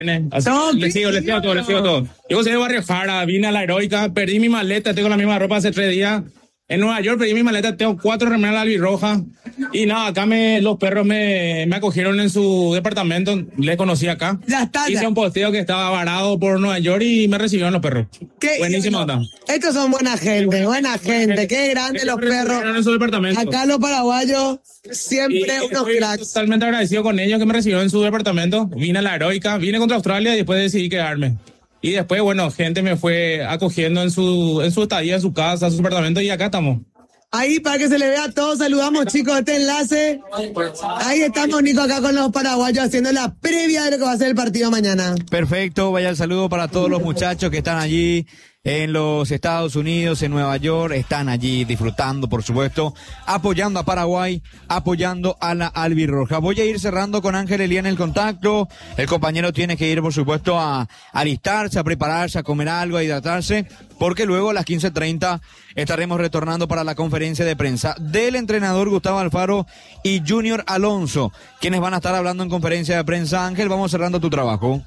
No, le sigo todo. Yo soy de Barrio Jara, vine a la Heroica, perdí mi maleta, tengo la misma ropa hace 3 días. En Nueva York perdí mi maleta, tengo 4 remeras albirrojas. Y nada, acá los perros me acogieron en su departamento, les conocí acá. Ya está. Hice un posteo que estaba varado por Nueva York y me recibieron los perros. Buenísimo. Estos son buena gente. Qué grande los perros. En su departamento. Acá los paraguayos, siempre unos cracks. Totalmente agradecido con ellos que me recibieron en su departamento. Vine a la Heroica, vine contra Australia y después decidí quedarme. Y después, bueno, gente me fue acogiendo en su estadía, en su casa, en su apartamento, y acá estamos. Ahí, para que se le vea a todos, saludamos, chicos, este enlace. Ahí estamos, Nico, acá con los paraguayos haciendo la previa de lo que va a ser el partido mañana. Perfecto, vaya el saludo para todos los muchachos que están allí en los Estados Unidos, en Nueva York, están allí disfrutando, por supuesto, apoyando a Paraguay, apoyando a la albirroja. Voy a ir cerrando con Ángel Elía en el contacto. El compañero tiene que ir, por supuesto, a alistarse, a prepararse, a comer algo, a hidratarse, porque luego a las 15:30 estaremos retornando para la conferencia de prensa del entrenador Gustavo Alfaro y Junior Alonso, quienes van a estar hablando en conferencia de prensa. Ángel, vamos cerrando tu trabajo.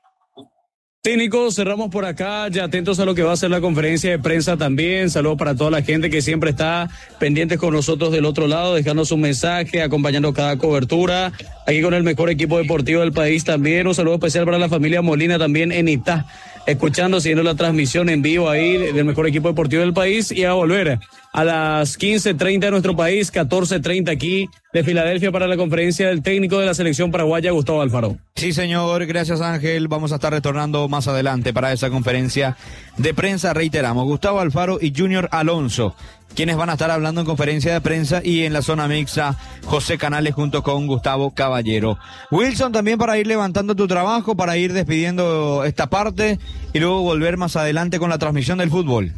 Técnicos, cerramos por acá, ya atentos a lo que va a ser la conferencia de prensa también. Saludos para toda la gente que siempre está pendientes con nosotros del otro lado, dejándonos un mensaje, acompañando cada cobertura. Aquí con el mejor equipo deportivo del país también. Un saludo especial para la familia Molina también en Itá, escuchando, siguiendo la transmisión en vivo ahí del mejor equipo deportivo del país. Y a volver a las 15:30 de nuestro país, 14:30 aquí de Filadelfia para la conferencia del técnico de la selección paraguaya, Gustavo Alfaro. Sí, señor, gracias, Ángel. Vamos a estar retornando más adelante para esa conferencia de prensa. Reiteramos, Gustavo Alfaro y Junior Alonso, quienes van a estar hablando en conferencia de prensa, y en la zona mixta, José Canales junto con Gustavo Caballero. Wilson, también para ir levantando tu trabajo, para ir despidiendo esta parte y luego volver más adelante con la transmisión del fútbol.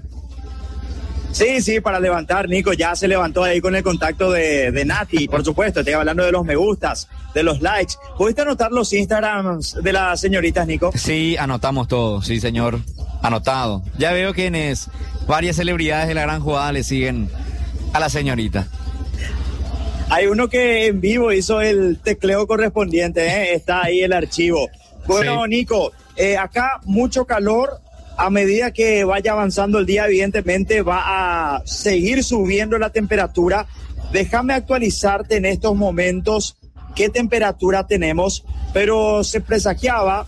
Sí, para levantar, Nico, ya se levantó ahí con el contacto de Nati, por supuesto, estoy hablando de los me gustas, de los likes. ¿Pudiste anotar los Instagrams de las señoritas, Nico? Sí, anotamos todo, sí, señor, anotado. Ya veo quienes, varias celebridades de la gran jugada le siguen a la señorita. Hay uno que en vivo hizo el tecleo correspondiente, está ahí el archivo. Bueno, sí. Nico, acá mucho calor. A medida que vaya avanzando el día, evidentemente va a seguir subiendo la temperatura. Déjame actualizarte en estos momentos qué temperatura tenemos, pero se presagiaba,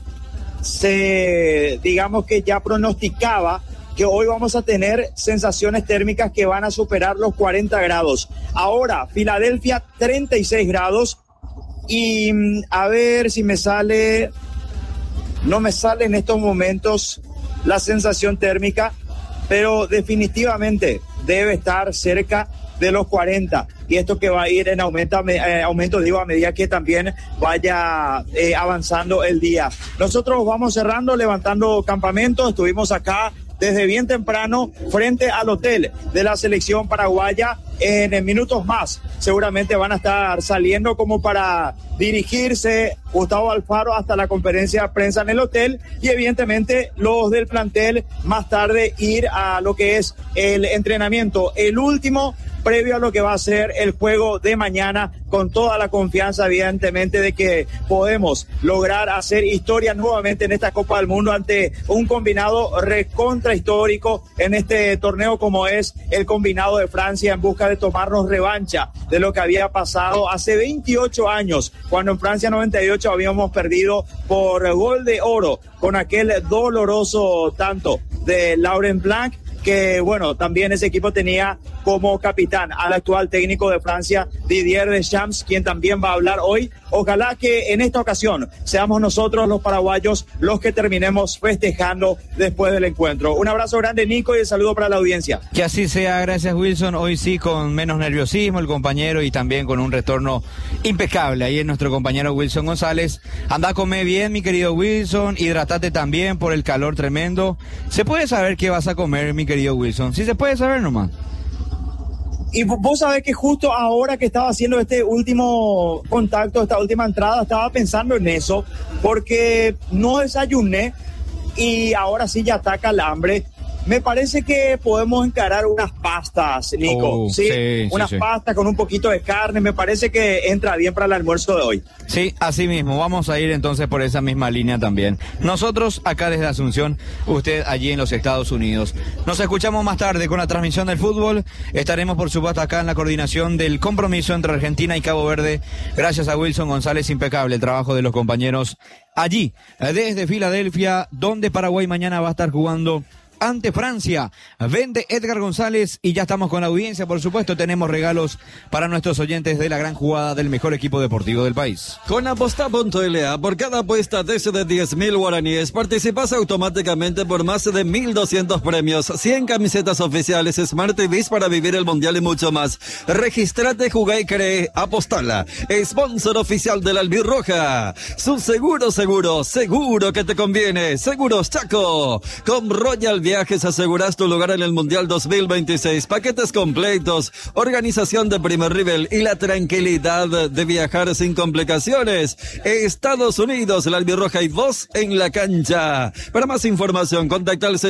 digamos que ya pronosticaba que hoy vamos a tener sensaciones térmicas que van a superar los 40 grados. Ahora, Filadelfia, 36 grados. Y a ver si me sale, no me sale en estos momentos la sensación térmica, pero definitivamente debe estar cerca de los 40, y esto que va a ir en aumento a medida que también vaya avanzando el día. Nosotros vamos cerrando, levantando campamento. Estuvimos acá desde bien temprano frente al hotel de la selección paraguaya. En minutos más seguramente van a estar saliendo como para dirigirse Gustavo Alfaro hasta la conferencia de prensa en el hotel, y evidentemente los del plantel más tarde ir a lo que es el entrenamiento, el último previo a lo que va a ser el juego de mañana, con toda la confianza evidentemente de que podemos lograr hacer historia nuevamente en esta Copa del Mundo ante un combinado recontra histórico en este torneo como es el combinado de Francia, en busca de tomarnos revancha de lo que había pasado hace 28 años, cuando en Francia 98 habíamos perdido por gol de oro con aquel doloroso tanto de Laurent Blanc, que bueno, también ese equipo tenía como capitán al actual técnico de Francia, Didier Deschamps, quien también va a hablar hoy. Ojalá que en esta ocasión seamos nosotros los paraguayos los que terminemos festejando después del encuentro. Un abrazo grande, Nico, y el saludo para la audiencia. Que así sea, gracias, Wilson. Hoy sí con menos nerviosismo el compañero, y también con un retorno impecable. Ahí es nuestro compañero Wilson González. Anda a comer bien, mi querido Wilson, hidratate también por el calor tremendo. ¿Se puede saber qué vas a comer, mi querido Wilson? Sí se puede saber nomás. Y vos sabés que justo ahora que estaba haciendo este último contacto, esta última entrada, estaba pensando en eso, porque no desayuné y ahora sí ya ataca el hambre. Me parece que podemos encarar unas pastas, Nico. ¿sí? Unas pastas con un poquito de carne. Me parece que entra bien para el almuerzo de hoy. Sí, así mismo. Vamos a ir entonces por esa misma línea también. Nosotros acá desde Asunción, usted allí en los Estados Unidos. Nos escuchamos más tarde con la transmisión del fútbol. Estaremos por supuesto acá en la coordinación del compromiso entre Argentina y Cabo Verde. Gracias a Wilson González, impecable el trabajo de los compañeros allí, desde Filadelfia, donde Paraguay mañana va a estar jugando ante Francia. Vende Edgar González y ya estamos con la audiencia, por supuesto. Tenemos regalos para nuestros oyentes de la gran jugada del mejor equipo deportivo del país. Con aposta.la, por cada apuesta desde 10.000 guaraníes, participas automáticamente por más de 1.200 premios, 100 camisetas oficiales, Smart TVs para vivir el mundial y mucho más. Regístrate, jugué y cree. Apostala, sponsor oficial de la Albirroja. Su seguro que te conviene. Seguros Chaco. Con Royal Viajes aseguras tu lugar en el Mundial 2026. Paquetes completos, organización de primer nivel y la tranquilidad de viajar sin complicaciones. Estados Unidos, la Albirroja y vos en la cancha. Para más información, contacta al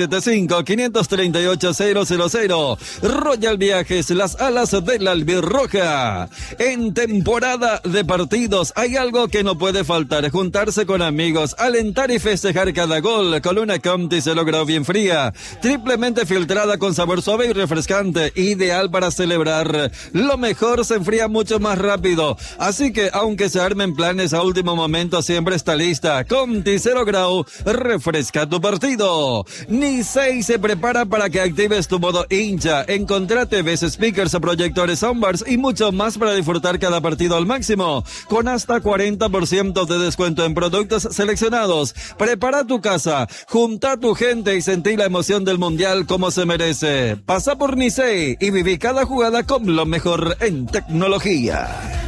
0975-538-000. Royal Viajes, las alas de la Albirroja. En temporada de partidos hay algo que no puede faltar: juntarse con amigos, alentar y festejar cada gol. Con una Comti se logra bien fría, triplemente filtrada con sabor suave y refrescante, ideal para celebrar. Lo mejor se enfría mucho más rápido, así que aunque se armen planes a último momento, siempre está lista. Comti 0 Grau, refresca tu partido. Nisei se prepara para que actives tu modo hincha. Encontrá TVs, speakers, proyectores, soundbars y mucho más para disfrutar cada partido al máximo, con hasta 40% de descuento en productos seleccionados. Prepara tu casa, junta a tu gente y sentí la emoción del mundial como se merece. Pasa por Nisei y viví cada jugada con lo mejor en tecnología.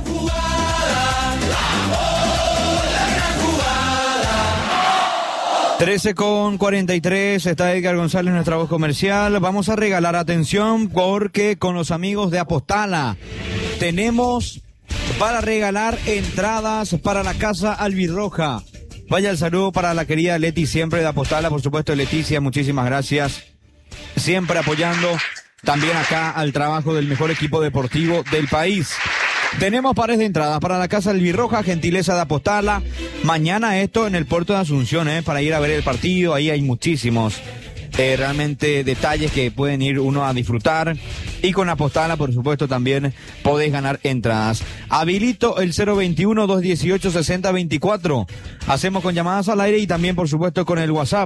13:43, está Edgar González, nuestra voz comercial. Vamos a regalar, atención, porque con los amigos de Apostala tenemos para regalar entradas para la Casa Albirroja. Vaya el saludo para la querida Leti, siempre de Apostala, por supuesto. Leticia, muchísimas gracias. Siempre apoyando también acá al trabajo del mejor equipo deportivo del país. Tenemos pares de entradas para la Casa Albirroja, gentileza de Apostala. Mañana esto en el puerto de Asunción, para ir a ver el partido. Ahí hay muchísimos realmente detalles que pueden ir uno a disfrutar. Y con Apostala, por supuesto, también podés ganar entradas. Habilito el 021-218-6024. Hacemos con llamadas al aire y también, por supuesto, con el WhatsApp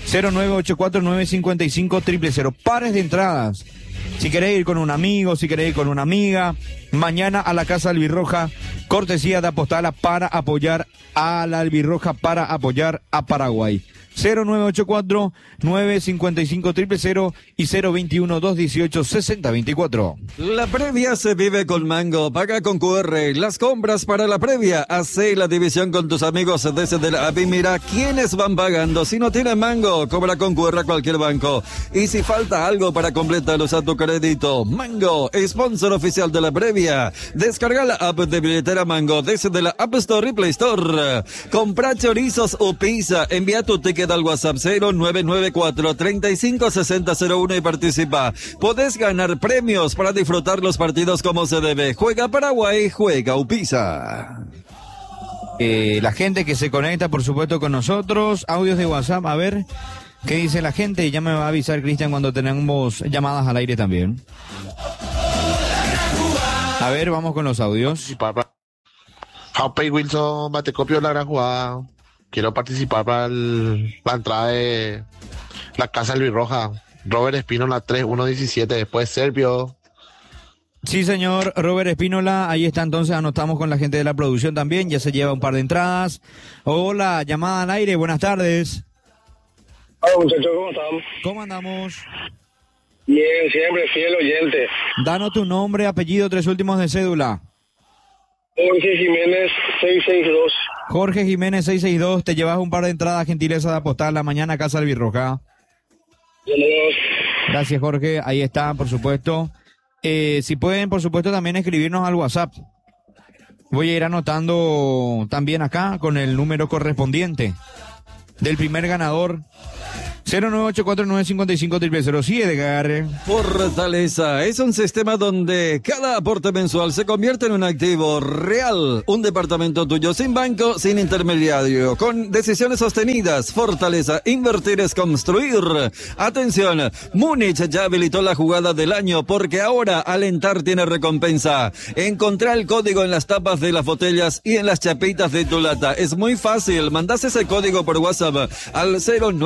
0984-955-000. Pares de entradas. Si querés ir con un amigo, si querés ir con una amiga, mañana a la Casa Albirroja, cortesía de Apostala para apoyar a la Albirroja, para apoyar a Paraguay. 0984-955-000 y 021-218-6024. La previa se vive con Mango. Paga con QR. Las compras para la previa. Hace la división con tus amigos desde la app y mira quiénes van pagando. Si no tiene Mango, cobra con QR a cualquier banco. Y si falta algo para completarlos a tu crédito, Mango, sponsor oficial de la previa. Descarga la app de billetera Mango desde la App Store y Play Store. Compra chorizos o pizza. Envía tu ticket al WhatsApp 0994-356001 y participa. Podés ganar premios para disfrutar los partidos como se debe. Juega Paraguay, juega Upisa. La gente que se conecta, por supuesto, con nosotros. Audios de WhatsApp, a ver qué dice la gente. Ya me va a avisar Cristian cuando tenemos llamadas al aire también. A ver, vamos con los audios. Jaupe y Wilson, Matecopio, la gran jugada. Quiero participar para la entrada de la Casa Albirroja. Robert Espínola 3117, después Servio. Sí, señor, Robert Espínola, ahí está, entonces anotamos con la gente de la producción también, ya se lleva un par de entradas. Hola, llamada al aire, buenas tardes. Hola muchachos, ¿cómo están? ¿Cómo andamos? Bien, siempre fiel oyente. Danos tu nombre, apellido, 3 últimos de cédula. Jorge Jiménez 662. Jorge Jiménez 662, te llevas un par de entradas, gentileza de Apostala, mañana a Casa Albirroja. Gracias, Jorge, ahí está, por supuesto. Si pueden, por supuesto, también escribirnos al WhatsApp. Voy a ir anotando también acá con el número correspondiente del primer ganador. 098495500. Sí, Edgar. Fortaleza es un sistema donde cada aporte mensual se convierte en un activo real. Un departamento tuyo sin banco, sin intermediario, con decisiones sostenidas. Fortaleza, invertir es construir. Atención, Múnich ya habilitó la jugada del año porque ahora alentar tiene recompensa. Encontrá el código en las tapas de las botellas y en las chapitas de tu lata. Es muy fácil, mandás ese código por WhatsApp al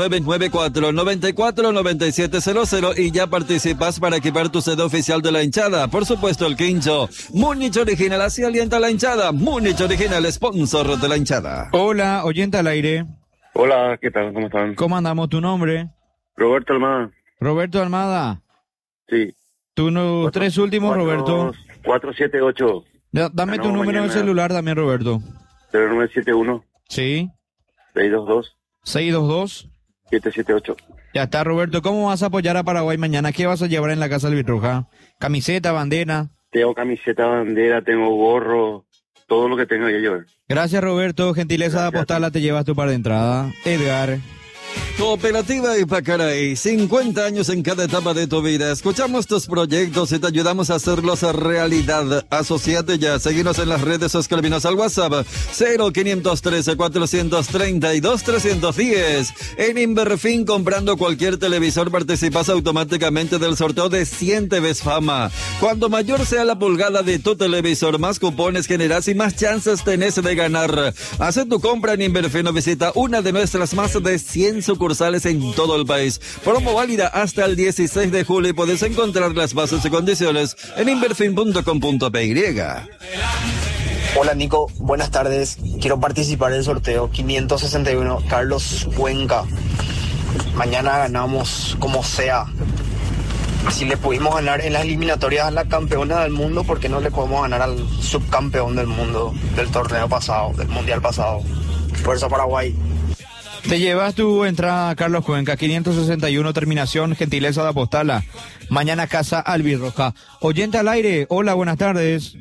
0994-949700 y ya participas para equipar tu sede oficial de la hinchada. Por supuesto, el quincho. Múnich Original, así alienta la hinchada. Múnich Original, sponsor de la hinchada. Hola, oyente al aire. Hola, ¿qué tal? ¿Cómo están? ¿Cómo andamos? ¿Tu nombre? Roberto Almada. Roberto Almada. Sí. ¿Tus tres últimos, Roberto? 478. Dame tu número de celular también, Roberto. 0971. Sí. 622. 622. 778. Ya está, Roberto. ¿Cómo vas a apoyar a Paraguay mañana? ¿Qué vas a llevar en la Casa Albirroja? ¿Camiseta, bandera? Tengo camiseta, bandera, tengo gorro, todo lo que tengo que llevar. Gracias, Roberto. Gentileza de Apostala, te llevas tu par de entrada. Edgar. Cooperativa Ipacaraí, 50 años en cada etapa de tu vida. Escuchamos tus proyectos y te ayudamos a hacerlos realidad. Asociate ya, seguinos en las redes o escribinos al WhatsApp 0513-432-310. En Inverfin, comprando cualquier televisor, participas automáticamente del sorteo de 100 TVs Fama. Cuando mayor sea la pulgada de tu televisor, más cupones generas y más chances tenés de ganar. Haz tu compra en Inverfin o visita una de nuestras más de 100 sucursales en todo el país. Promo válida hasta el 16 de julio y puedes encontrar las bases y condiciones en inverfin.com.py. Hola Nico, buenas tardes. Quiero participar en el sorteo 561 Carlos Cuenca. Mañana ganamos como sea. Si le pudimos ganar en las eliminatorias a la campeona del mundo, ¿por qué no le podemos ganar al subcampeón del mundo del torneo pasado, del mundial pasado? Fuerza Paraguay. Te llevas tu entrada, Carlos Cuenca, 561, terminación, gentileza de Apostala. Mañana Casa Albirroja. Oyente al aire, hola, buenas tardes.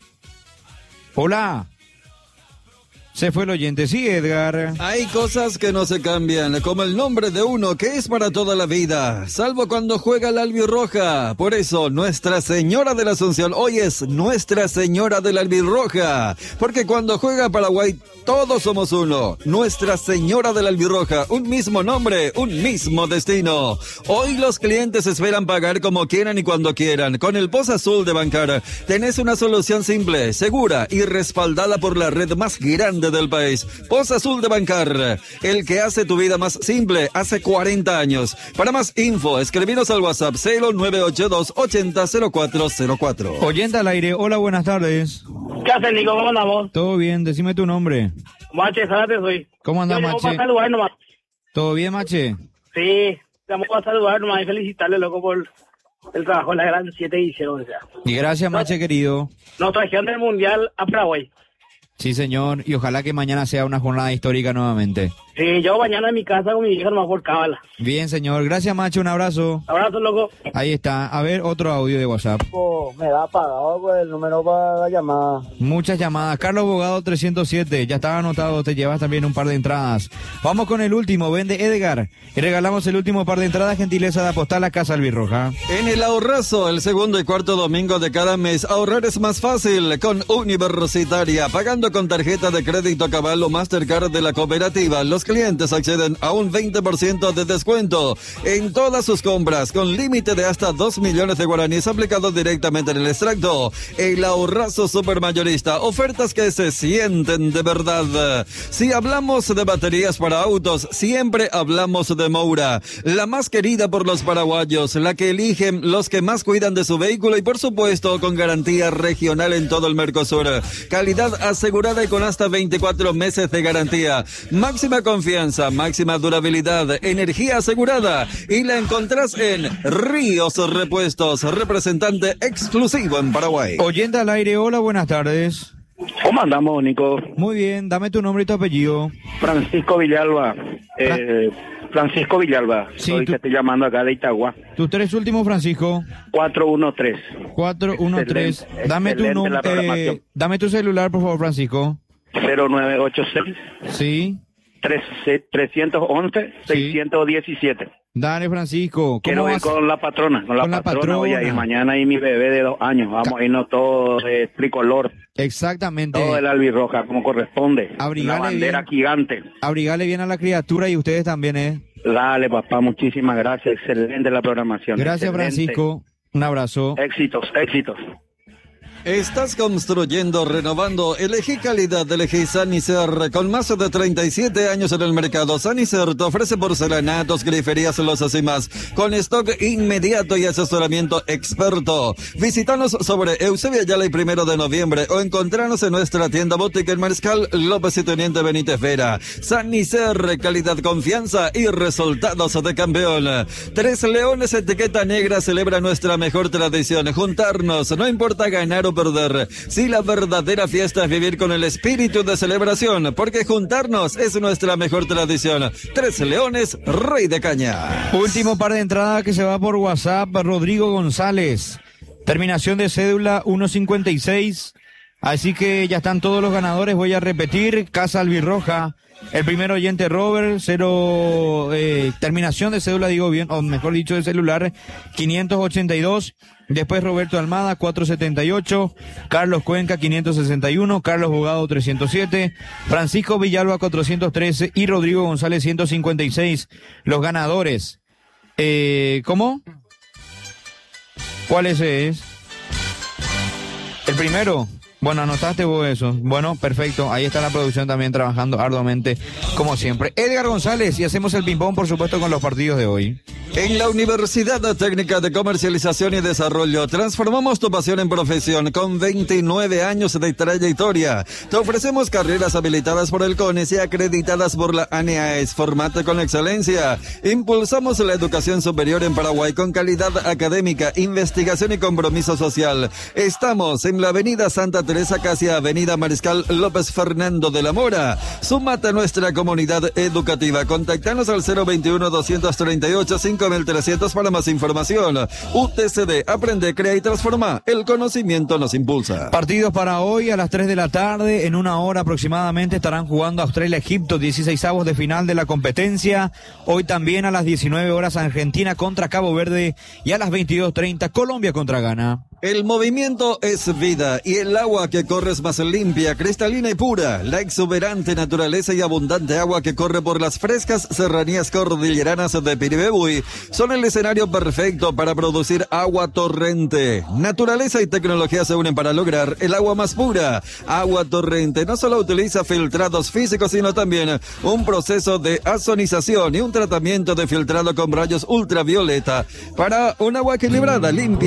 Hola. Se fue el oyente, sí, Edgar. Hay cosas que no se cambian, como el nombre de uno que es para toda la vida, salvo cuando juega la Albirroja. Por eso, Nuestra Señora de la Asunción hoy es Nuestra Señora de la Albirroja, porque cuando juega Paraguay, todos somos uno. Nuestra Señora de la Albirroja, un mismo nombre, un mismo destino. Hoy los clientes esperan pagar como quieran y cuando quieran. Con el POS Azul de Bancar, tenés una solución simple, segura y respaldada por la red más grande del país. POS Azul de Bancar, el que hace tu vida más simple hace 40 años. Para más info, escribinos al WhatsApp 0982-800404. Oyente al aire, hola, buenas tardes. ¿Qué haces, Nico? ¿Cómo andamos? Todo bien, decime tu nombre. Mache, Zárate soy. ¿Cómo andás, Mache? Vamos a saludar nomás. ¿Todo bien, Mache? Sí, vamos a saludar nomás y felicitarle, loco, por el trabajo en la gran 7 edición. O sea. Y gracias, Mache, querido. Nos trajeron del Mundial a Paraguay. Sí, señor, y ojalá que mañana sea una jornada histórica nuevamente. Sí, yo mañana en mi casa con mi hija nomás por cábala. Bien, señor, gracias, Macho, un abrazo. Abrazo, loco. Ahí está, a ver, otro audio de WhatsApp. Me da apagado pues, el número para la llamada. Muchas llamadas. Carlos Bogado 307, ya estaba anotado, te llevas también un par de entradas. Vamos con el último, vende Edgar. Y regalamos el último par de entradas, gentileza de Apostar a Casa Albirroja. En el ahorrazo, el segundo y cuarto domingo de cada mes, ahorrar es más fácil con Universitaria. Pagando con tarjeta de crédito Cabal o Mastercard de la cooperativa, los clientes acceden a un 20% de descuento en todas sus compras, con límite de hasta 2 millones de guaraníes aplicado directamente en el extracto. El ahorrazo supermayorista, ofertas que se sienten de verdad. Si hablamos de baterías para autos, siempre hablamos de Moura, la más querida por los paraguayos, la que eligen los que más cuidan de su vehículo y por supuesto con garantía regional en todo el Mercosur. Calidad asegurada y con hasta 24 meses de garantía. Máxima confianza, máxima durabilidad, energía asegurada y la encontrás en Ríos Repuestos, representante exclusivo en Paraguay. Oyente al aire, hola, buenas tardes. ¿Cómo andamos, Nico? Muy bien, dame tu nombre y tu apellido. Francisco Villalba. Francisco Villalba. Sí, te estoy llamando acá de Itagua. Tus tres últimos, Francisco. 413. 413. Dame tu celular, por favor, Francisco. 0986. Sí. 311-617. Dale, Francisco. Quiero ir con la patrona. Con la patrona voy a ir mañana y mi bebé de 2 años. Vamos a irnos todos de tricolor. Exactamente. Todo el albirroja, como corresponde. Abrigale la bandera bien, gigante. Abrigale bien a la criatura y ustedes también, Dale, papá, muchísimas gracias. Excelente la programación. Gracias, Excelente. Francisco. Un abrazo. Éxitos. Estás construyendo, renovando. Elegí calidad, elegí Sanicer. Con más de 37 años en el mercado, Sanicer te ofrece porcelanatos, griferías, losas y más. Con stock inmediato y asesoramiento experto. Visítanos sobre Eusebio Ayala y 1 de noviembre o encontranos en nuestra tienda Boutique en Mariscal López y Teniente Benítez Vera. Sanicer, calidad, confianza y resultados de campeón. 3 Leones etiqueta negra celebra nuestra mejor tradición. Juntarnos, no importa ganar o perder. Si la verdadera fiesta es vivir con el espíritu de celebración, porque juntarnos es nuestra mejor tradición. 3 Leones, Rey de Caña. Último par de entradas que se va por WhatsApp, Rodrigo González. Terminación de cédula 156. Así que ya están todos los ganadores. Voy a repetir. Casa Albirroja. El primer oyente Robert, terminación de cédula, digo bien, o mejor dicho de celular, 582. Después Roberto Almada, 478. Carlos Cuenca, 561. Carlos Bogado, 307. Francisco Villalba, 413. Y Rodrigo González, 156. Los ganadores. ¿Cómo? ¿Cuál ese es? El primero. Bueno, anotaste vos eso. Bueno, perfecto. Ahí está la producción también trabajando arduamente, como siempre. Edgar González, y hacemos el ping-pong, por supuesto, con los partidos de hoy. En la Universidad Técnica de Comercialización y Desarrollo transformamos tu pasión en profesión con 29 años de trayectoria. Te ofrecemos carreras habilitadas por el CONES y acreditadas por la ANEAES. Formate con excelencia. Impulsamos la educación superior en Paraguay con calidad académica, investigación y compromiso social. Estamos en la Avenida Santa Teresa, casi Avenida Mariscal López Fernando de la Mora. Súmate a nuestra comunidad educativa. Contactanos al 021-238-5300 para más información. UTCD, aprende, crea y transforma. El conocimiento nos impulsa. Partidos para hoy a las 3 de la tarde. En 1 hora aproximadamente estarán jugando Australia-Egipto, 16avos de final de la competencia. Hoy también a las 19 horas Argentina contra Cabo Verde y a las 22:30 Colombia contra Ghana. El movimiento es vida y el agua que corre es más limpia, cristalina y pura. La exuberante naturaleza y abundante agua que corre por las frescas serranías cordilleranas de Piribebuy son el escenario perfecto para producir agua torrente. Naturaleza y tecnología se unen para lograr el agua más pura. Agua torrente no solo utiliza filtrados físicos, sino también un proceso de ozonización y un tratamiento de filtrado con rayos ultravioleta para un agua equilibrada, limpia